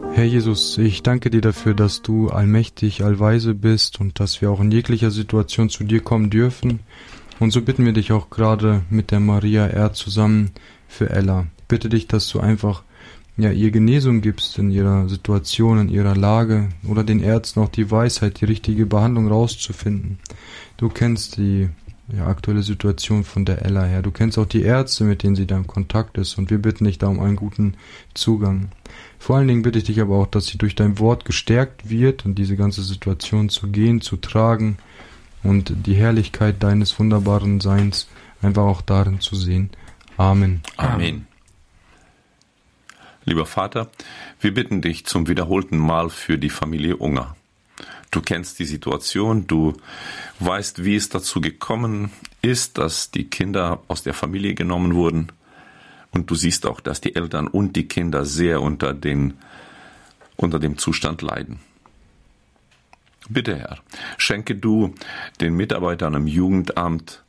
Herr Jesus, ich danke dir dafür, dass du allmächtig, allweise bist und dass wir auch in jeglicher Situation zu dir kommen dürfen. Und so bitten wir dich auch gerade mit der Maria R. zusammen für Ella. Bitte dich, dass du einfach ihr Genesung gibst in ihrer Situation, in ihrer Lage oder den Ärzten auch die Weisheit, die richtige Behandlung rauszufinden. Du kennst die aktuelle Situation von der Ella her. Du kennst auch die Ärzte, mit denen sie da in Kontakt ist und wir bitten dich da um einen guten Zugang. Vor allen Dingen bitte ich dich aber auch, dass sie durch dein Wort gestärkt wird und diese ganze Situation zu gehen, zu tragen und die Herrlichkeit deines wunderbaren Seins einfach auch darin zu sehen. Amen. Amen. Lieber Vater, wir bitten dich zum wiederholten Mal für die Familie Unger. Du kennst die Situation, du weißt, wie es dazu gekommen ist, dass die Kinder aus der Familie genommen wurden. Und du siehst auch, dass die Eltern und die Kinder sehr unter dem Zustand leiden. Bitte, Herr, schenke du den Mitarbeitern im Jugendamt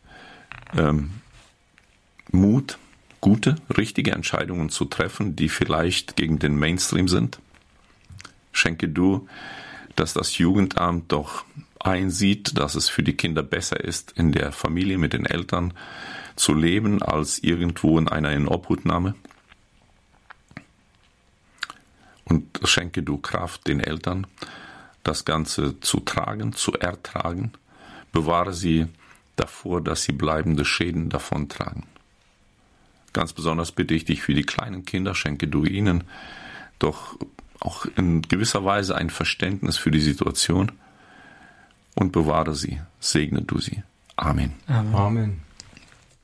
Mut, gute, richtige Entscheidungen zu treffen, die vielleicht gegen den Mainstream sind. Schenke du, dass das Jugendamt doch einsieht, dass es für die Kinder besser ist, in der Familie mit den Eltern zu leben, als irgendwo in einer Inobhutnahme. Und schenke du Kraft den Eltern, das Ganze zu tragen, zu ertragen. Bewahre sie davor, dass sie bleibende Schäden davontragen. Ganz besonders bitte ich dich für die kleinen Kinder, schenke du ihnen doch auch in gewisser Weise ein Verständnis für die Situation und bewahre sie, segne du sie. Amen. Amen.